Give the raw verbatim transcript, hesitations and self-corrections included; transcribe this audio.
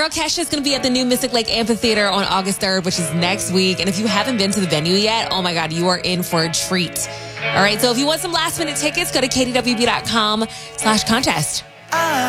Kesha is going to be at the new Mystic Lake Amphitheater on August third, which is next week. And if you haven't been to the venue yet, oh my God, you are in for a treat. All right, so if you want some last minute tickets, go to k d w b dot com slash contest.